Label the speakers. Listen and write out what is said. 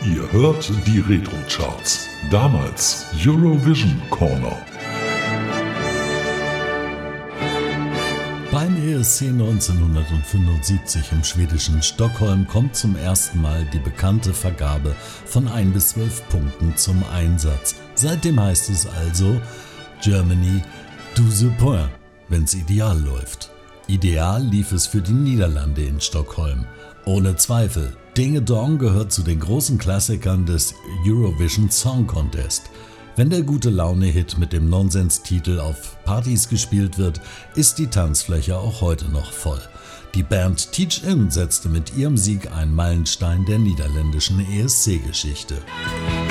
Speaker 1: Ihr hört die Retro-Charts. Damals Eurovision Corner.
Speaker 2: Beim ESC 1975 im schwedischen Stockholm kommt zum ersten Mal die bekannte Vergabe von 1 bis 12 Punkten zum Einsatz. Seitdem heißt es also Germany 12 points, wenn's ideal läuft. Ideal lief es für die Niederlande in Stockholm. Ohne Zweifel, Ding a Dong gehört zu den großen Klassikern des Eurovision Song Contest. Wenn der Gute-Laune-Hit mit dem Nonsenstitel auf Partys gespielt wird, ist die Tanzfläche auch heute noch voll. Die Band Teach In setzte mit ihrem Sieg einen Meilenstein der niederländischen ESC-Geschichte.